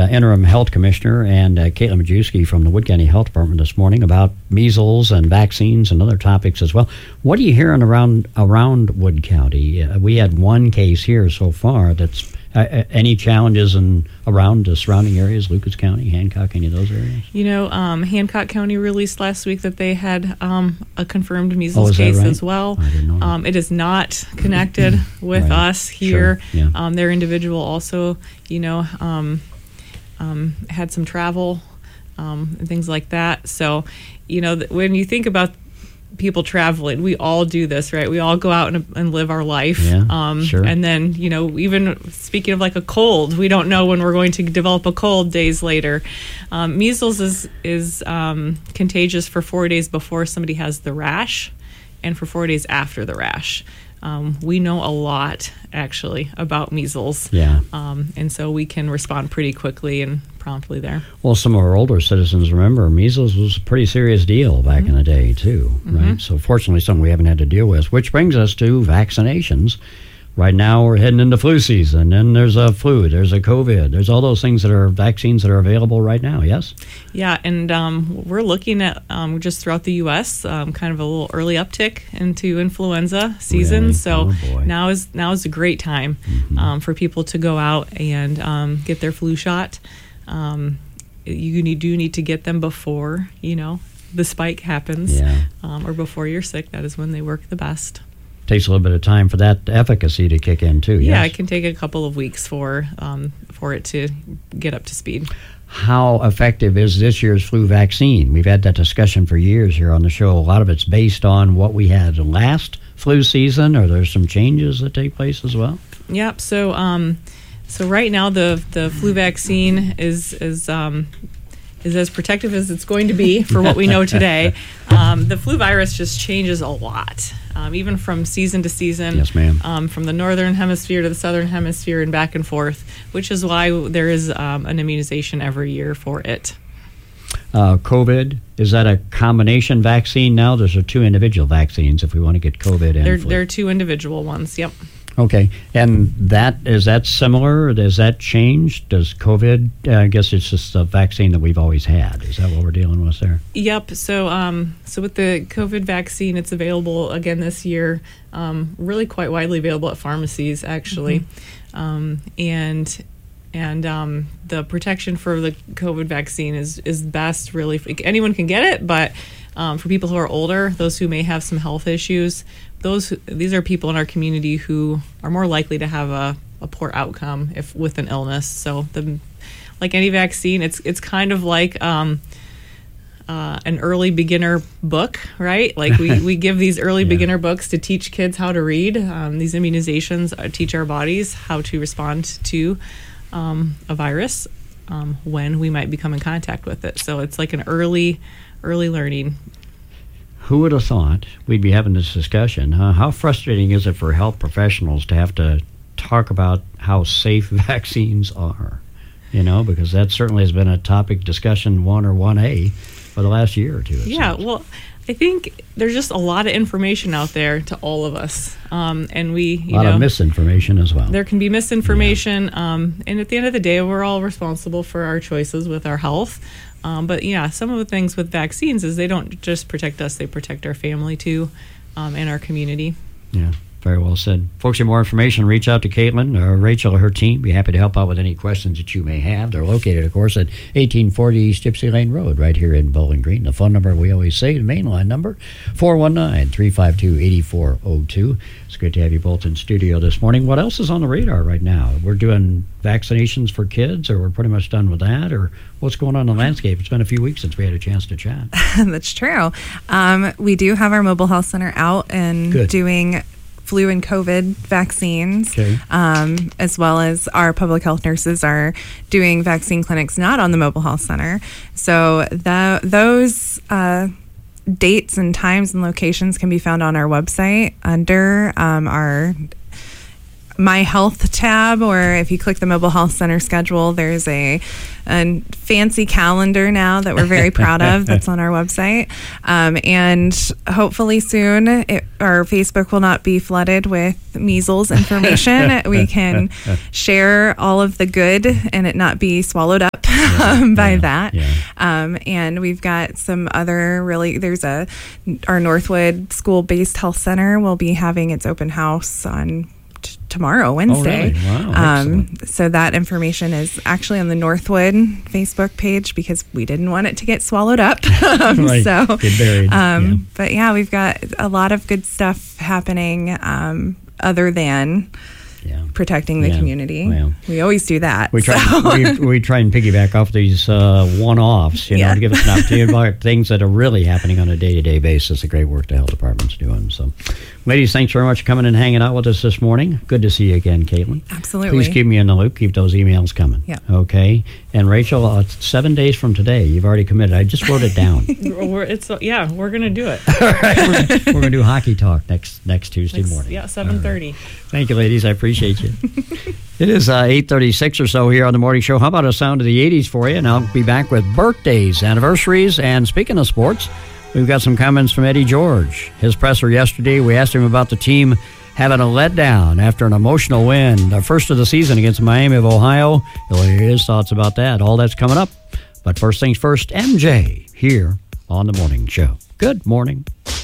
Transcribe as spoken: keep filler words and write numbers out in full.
uh, interim health commissioner, and uh, Caitlin Majewski from the Wood County Health Department this morning about measles and vaccines and other topics as well. What are you hearing around around Wood County? Uh, we had one case here so far. That's uh, any challenges in around the surrounding areas, Lucas County, Hancock, any of those areas? You know, um, Hancock County released last week that they had um, a confirmed measles oh, is case that right? as well. I didn't know that. Um, it is not connected with Right. us here. Sure. Yeah. Um, their individual also, you know, um, um, had some travel um, and things like that. So, you know, th- when you think about people traveling, we all do this, right? We all go out and, and live our life. Yeah, um, sure. And then, you know, even speaking of like a cold, we don't know when we're going to develop a cold days later. Um, measles is, is um, contagious for four days before somebody has the rash and for four days after the rash. Um, we know a lot, actually, about measles. Yeah. Um, and so we can respond pretty quickly and promptly there. Well, some of our older citizens remember measles was a pretty serious deal back mm-hmm. in the day, too, mm-hmm. right? So fortunately, something we haven't had to deal with, which brings us to vaccinations. Right now, we're heading into flu season, and there's a flu, there's a COVID, there's all those things that are vaccines that are available right now, yes? Yeah, and um, we're looking at um, just throughout the U S um, kind of a little early uptick into influenza season. Really? So oh, boy. now is now is a great time mm-hmm. um, for people to go out and um, get their flu shot. Um, you need, do need to get them before, you know, the spike happens yeah. um, or before you're sick. That is when they work the best. Takes a little bit of time for that efficacy to kick in, too, Yeah, yes? it can take a couple of weeks for um, for it to get up to speed. How effective is this year's flu vaccine? We've had that discussion for years here on the show. A lot of it's based on what we had last flu season, or there's some changes that take place as well? Yep. So, um, so right now the the flu vaccine is is um, is as protective as it's going to be for what we know today. Um, the flu virus just changes a lot, um, even from season to season. Yes, ma'am. Um, from the northern hemisphere to the southern hemisphere and back and forth, which is why there is um, an immunization every year for it. Uh, COVID, is that a combination vaccine now? Those are two individual vaccines if we want to get COVID and They're, flu. they're two individual ones, yep. Okay, and that is that similar? Does that change? Does COVID? Uh, I guess it's just a vaccine that we've always had. Is that what we're dealing with there? Yep. So, um, so with the COVID vaccine, it's available again this year. Um, really, quite widely available at pharmacies, actually, mm-hmm. um, and and um, the protection for the COVID vaccine is is best. Really, anyone can get it, but um, for people who are older, those who may have some health issues. Those these are people in our community who are more likely to have a, a poor outcome if with an illness. So, the, like any vaccine, it's it's kind of like um, uh, an early beginner book, right? Like we, we give these early yeah. beginner books to teach kids how to read. Um, these immunizations teach our bodies how to respond to um, a virus um, when we might become in contact with it. So it's like an early early learning. Who would have thought we'd be having this discussion? Huh? How frustrating is it for health professionals to have to talk about how safe vaccines are? You know, because that certainly has been a topic discussion one or one A for the last year or two. Yeah, seems. well, I think there's just a lot of information out there to all of us. Um, and we, you a lot know, of misinformation as well. There can be misinformation. Yeah. Um, and at the end of the day, we're all responsible for our choices with our health. Um, but yeah, some of the things with vaccines is they don't just protect us, they protect our family too, um, and our community. Yeah, very well said. Folks, for more information, reach out to Caitlin or Rachel or her team. Be happy to help out with any questions that you may have. They're located, of course, at eighteen forty East Gypsy Lane Road, right here in Bowling Green. The phone number we always say, the main line number, four one nine, three five two, eight four zero two. It's good to have you both in studio this morning. What else is on the radar right now? We're doing vaccinations for kids, or we're pretty much done with that, or what's going on in the landscape? It's been a few weeks since we had a chance to chat. That's true. Um, we do have our mobile health center out and Good. doing flu and COVID vaccines, okay. um, as well as our public health nurses are doing vaccine clinics not on the mobile health center. So the, those uh, dates and times and locations can be found on our website under um, our My Health tab, or if you click the Mobile Health Center schedule, there's a, a fancy calendar now that we're very proud of that's on our website. Um, and hopefully soon, it, our Facebook will not be flooded with measles information. We can share all of the good and it not be swallowed up yeah, um, by yeah, that. Yeah. Um, and we've got some other really, there's a, our Northwood School-Based Health Center will be having its open house on t- tomorrow, Wednesday. Oh, really? Wow, um, so that information is actually on the Northwood Facebook page because we didn't want it to get swallowed up. um, right. So, get buried. Um, yeah. But yeah, we've got a lot of good stuff happening um, other than Yeah. protecting the Yeah. community. Well, we always do that. We try, so. we, we try and piggyback off these uh, one-offs, you know, Yeah. to give us an opportunity about things that are really happening on a day-to-day basis. The great work the health department's doing. So, ladies, thanks very much for coming and hanging out with us this morning. Good to see you again, Caitlin. Absolutely. Please keep me in the loop. Keep those emails coming. Yeah. Okay. And Rachel, uh, it's seven days from today. You've already committed. I just wrote it down. We're, it's yeah, we're gonna do it. All right. We're, we're going to do hockey talk next next Tuesday Next- morning. Yeah, seven thirty. Thank you, ladies. I appreciate you. It is uh, eight thirty-six or so here on the morning show. How about a sound of the eighties for you? And I'll be back with birthdays, anniversaries, and speaking of sports, we've got some comments from Eddie George. His presser yesterday, we asked him about the team having a letdown after an emotional win, the first of the season against Miami of Ohio. You'll hear his thoughts about that. All that's coming up. But first things first, M J here on the morning show. Good morning.